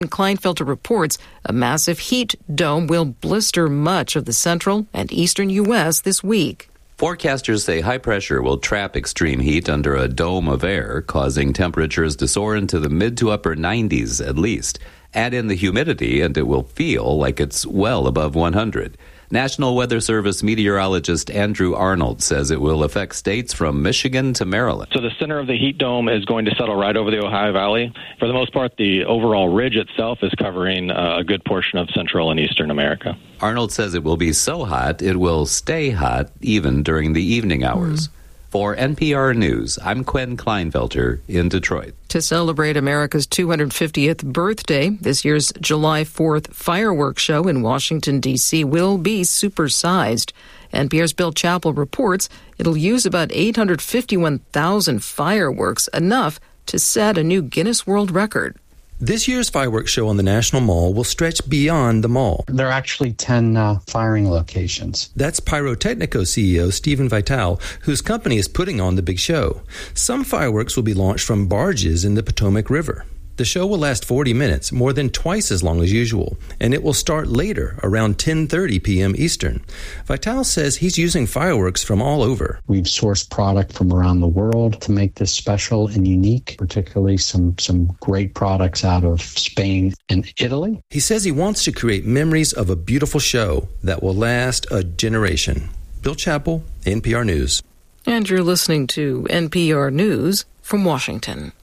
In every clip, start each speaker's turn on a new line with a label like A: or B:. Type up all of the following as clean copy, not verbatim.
A: Kleinfelter reports a massive heat dome will blister much of the central and eastern U.S. this week.
B: Forecasters say high pressure will trap extreme heat under a dome of air, causing temperatures to soar into the mid to upper 90s at least. Add in the humidity, and it will feel like it's well above 100. National Weather Service meteorologist Andrew Arnold says it will affect states from Michigan to Maryland.
C: So the center of the heat dome is going to settle right over the Ohio Valley. For the most part, the overall ridge itself is covering a good portion of central and eastern America.
B: Arnold says it will be so hot, it will stay hot even during the evening hours. For NPR News, I'm Quinn Kleinfelter in Detroit.
A: To celebrate America's 250th birthday, this year's July 4th fireworks show in Washington, D.C. will be supersized. NPR's Bill Chappell reports it'll use about 851,000 fireworks, enough to set a new Guinness World Record.
D: This year's fireworks show on the National Mall will stretch beyond the mall.
E: There are actually 10 firing locations.
D: That's Pyrotechnico CEO Stephen Vitale, whose company is putting on the big show. Some fireworks will be launched from barges in the Potomac River. The show will last 40 minutes, more than twice as long as usual, and it will start later, around 10:30 p.m. Eastern. Vitale says he's using fireworks from all over.
E: We've sourced product from around the world to make this special and unique, particularly some great products out of Spain and Italy.
D: He says he wants to create memories of a beautiful show that will last a generation. Bill Chappell, NPR News.
A: And you're listening to NPR News from Washington.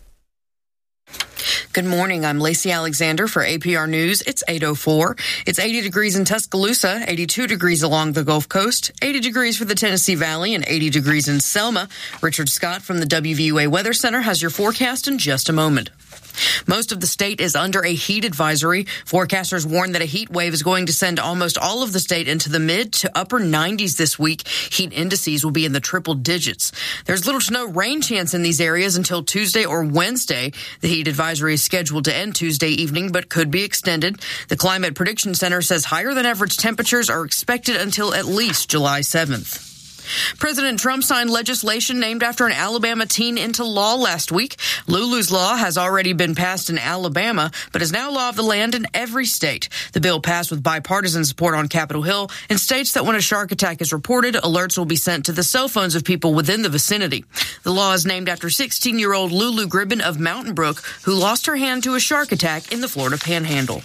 F: Good morning. I'm Lacey Alexander for APR News. It's 8:04. It's 80 degrees in Tuscaloosa, 82 degrees along the Gulf Coast, 80 degrees for the Tennessee Valley, and 80 degrees in Selma. Richard Scott from the WVUA Weather Center has your forecast in just a moment. Most of the state is under a heat advisory. Forecasters warn that a heat wave is going to send almost all of the state into the mid to upper 90s this week. Heat indices will be in the triple digits. There's little to no rain chance in these areas until Tuesday or Wednesday. The heat advisory is scheduled to end Tuesday evening, but could be extended. The Climate Prediction Center says higher than average temperatures are expected until at least July 7th. President Trump signed legislation named after an Alabama teen into law last week. Lulu's Law has already been passed in Alabama, but is now law of the land in every state. The bill passed with bipartisan support on Capitol Hill and states that when a shark attack is reported, alerts will be sent to the cell phones of people within the vicinity. The law is named after 16-year-old Lulu Gribben of Mountain Brook, who lost her hand to a shark attack in the Florida Panhandle.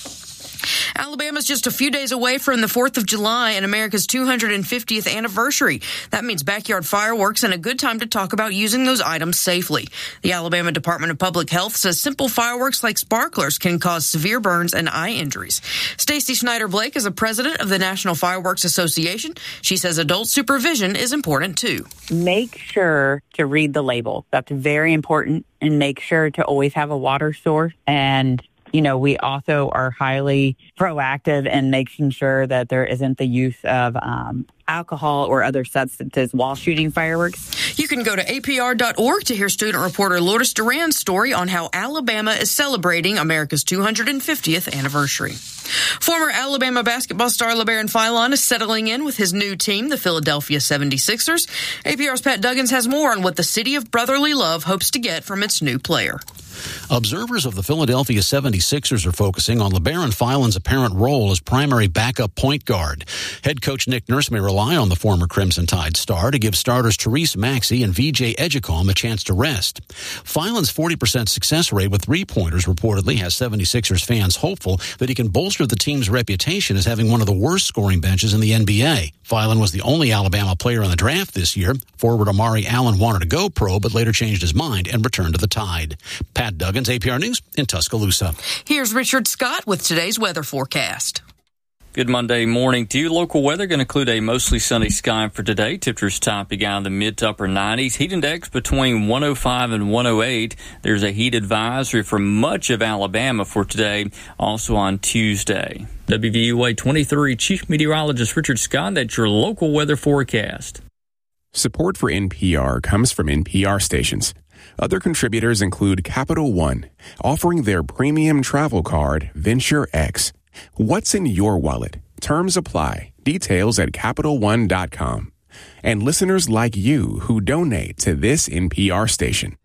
F: Alabama's just a few days away from the 4th of July and America's 250th anniversary. That means backyard fireworks and a good time to talk about using those items safely. The Alabama Department of Public Health says simple fireworks like sparklers can cause severe burns and eye injuries. Stacy Schneider-Blake is the president of the National Fireworks Association. She says adult supervision is important too.
G: Make sure to read the label. That's very important. And make sure to always have a water source. And we also are highly proactive in making sure that there isn't the use of alcohol or other substances while shooting fireworks.
F: You can go to apr.org to hear student reporter Lourdes Duran's story on how Alabama is celebrating America's 250th anniversary. Former Alabama basketball star LeBaron Philon is settling in with his new team, the Philadelphia 76ers. APR's Pat Duggins has more on what the city of brotherly love hopes to get from its new player.
H: Observers of the Philadelphia 76ers are focusing on LeBaron Philon's apparent role as primary backup point guard. Head coach Nick Nurse may rely on the former Crimson Tide star to give starters Therese Maxey and VJ Edgecombe a chance to rest. Philon's 40% success rate with three-pointers reportedly has 76ers fans hopeful that he can bolster the team's reputation as having one of the worst scoring benches in the NBA. Philon was the only Alabama player in the draft this year. Forward Amari Allen wanted to go pro, but later changed his mind and returned to the Tide. Pat Duggins, APR News in Tuscaloosa.
F: Here's Richard Scott with today's weather forecast.
I: Good Monday morning to you. Local weather going to include a mostly sunny sky for today. Temperatures topping out in the mid to upper 90s. Heat index between 105 and 108. There's a heat advisory for much of Alabama for today, also on Tuesday. WVUA 23 Chief Meteorologist Richard Scott, that's your local weather forecast.
J: Support for NPR comes from NPR stations. Other contributors include Capital One, offering their premium travel card, Venture X. What's in your wallet? Terms apply. Details at CapitalOne.com. And listeners like you who donate to this NPR station.